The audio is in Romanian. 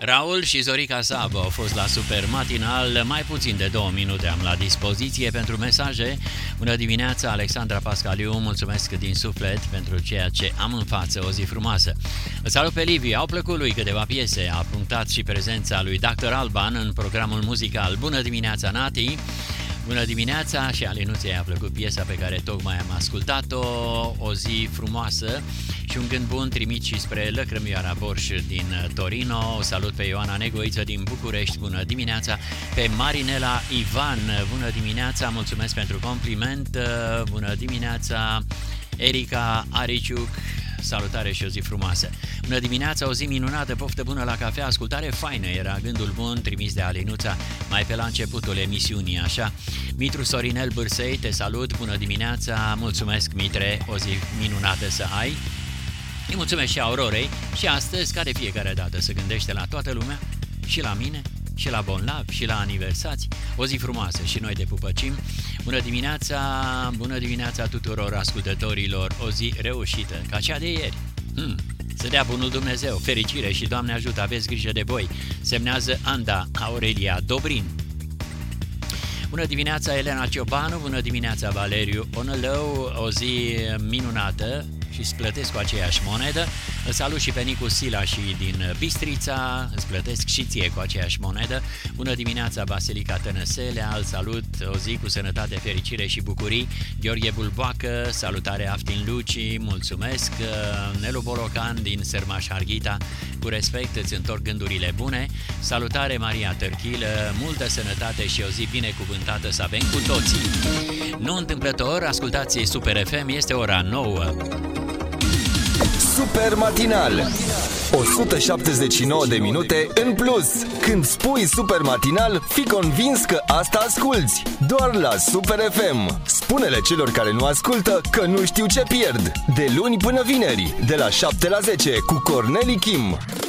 Raul și Zorica Sabo au fost la Super Matinal. Mai puțin de 2 minute am la dispoziție pentru mesaje. Bună dimineața, Alexandra Pascaliu, mulțumesc din suflet pentru ceea ce am în față, o zi frumoasă. Îl salut pe Liviu, au plăcut lui câteva piese, a punctat și prezența lui Dr. Alban în programul muzical. Bună dimineața, Nati! Bună dimineața, și Alinuței a plăcut piesa pe care tocmai am ascultat-o, o zi frumoasă și un gând bun trimit și spre Lăcrămioara Borș din Torino. O salut pe Ioana Negoiță din București, bună dimineața, pe Marinela Ivan, bună dimineața, mulțumesc pentru compliment, bună dimineața, Erica Ariciuc, salutare și o zi frumoasă. Bună dimineața, o zi minunată, poftă bună la cafea, ascultare faină, era gândul bun trimis de Alinuța mai pe la începutul emisiunii, așa. Mitru Sorinel Bârsei, te salut, bună dimineața, mulțumesc Mitre, o zi minunată să ai. Îi mulțumesc și Aurorei și astăzi, ca de fiecare dată, se gândește la toată lumea, și la mine, și la bonlavi, și la aniversați. O zi frumoasă și noi de pupăcim. Bună dimineața tuturor ascultătorilor, o zi reușită, ca cea de ieri. Să dea bunul Dumnezeu, fericire și Doamne ajută, aveți grijă de voi. Semnează Anda Aurelia Dobrin. Bună dimineața Elena Ciobanu, bună dimineața Valeriu Onălău, o zi minunată și îți plătesc cu aceeași monedă. Îl salut și pe Nicu Sila și din Bistrița, îți plătesc și ție cu aceeași monedă. Bună dimineața Basilica Tănăselea, îl salut, o zi cu sănătate, fericire și bucurii. Gheorghe Bulboacă, salutare Aftin Luci, mulțumesc. Nelu Bolocan din Sărmaș Harghita, cu respect îți întorc gândurile bune. Salutare Maria Tărchilă, multă sănătate și o zi binecuvântată să avem cu toții. Nu întâmplător, ascultați Super FM, este ora 9. Super Matinal, 179 de minute în plus. Când spui Super Matinal, fii convins că asta asculți. Doar la Super FM. Spune-le celor care nu ascultă că nu știu ce pierd. De luni până vineri, de la 7 la 10, cu Corneli Kim.